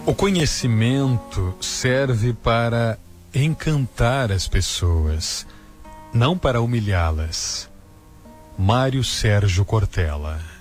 O conhecimento serve para encantar as pessoas, não para humilhá-las. Mário Sérgio Cortella.